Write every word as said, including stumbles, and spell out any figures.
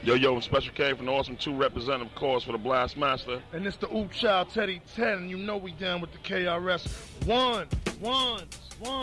Yo, yo, Special K from the Awesome two representative, of course, for the Blast Master. And it's the Oop Child Teddy ten, and you know we down with the K R S. One, one, one.